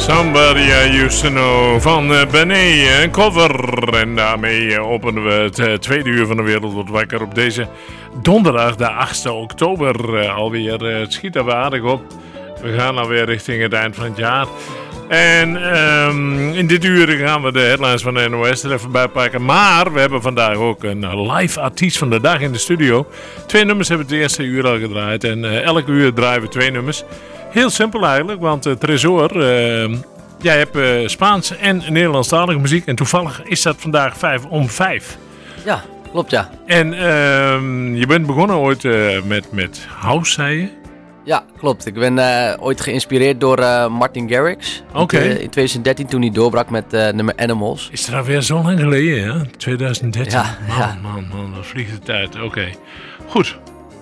Somebody I Used to Know van Benet, een cover. En daarmee openen we het tweede uur van de Wereld wordt wakker op deze donderdag, de 8e oktober. Alweer, het schiet er aardig op. We gaan alweer richting het eind van het jaar. En in dit uur gaan we de headlines van de NOS er even bij pakken. Maar we hebben vandaag ook een live artiest van de dag in de studio. 2 nummers hebben we het eerste uur al gedraaid. En elke uur draaien we 2 nummers. Heel simpel eigenlijk, want Tresor, jij hebt Spaans en Nederlandstalige muziek. En toevallig is dat vandaag 5:05. Ja, klopt ja. En je bent begonnen ooit met house, zei je? Ja, klopt. Ik ben ooit geïnspireerd door Martin Garrix. Oké. In 2013 toen hij doorbrak met nummer Animals. Is er alweer zo lang geleden, ja? 2013? Ja, man, dat vliegt de tijd. Oké. Goed.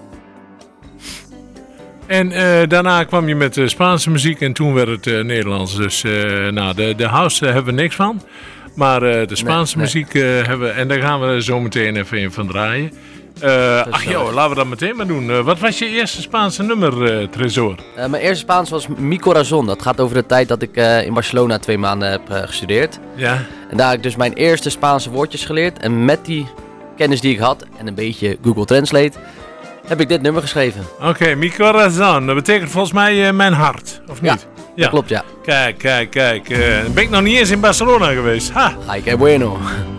En daarna kwam je met Spaanse muziek en toen werd het Nederlands. Dus de house hebben we niks van. Maar de Spaanse muziek hebben we, en daar gaan we zo meteen even in van draaien. Laten we dat meteen maar doen. Wat was je eerste Spaanse nummer, Tresor? Mijn eerste Spaans was Mi Corazón. Dat gaat over de tijd dat ik in Barcelona 2 maanden heb gestudeerd. Ja. En daar heb ik dus mijn eerste Spaanse woordjes geleerd. En met die kennis die ik had en een beetje Google Translate heb ik dit nummer geschreven. Oké, Mi Corazón. Dat betekent volgens mij mijn hart, of niet? Ja, klopt ja. Kijk. Ben ik nog niet eens in Barcelona geweest. Ha! Ay, qué bueno.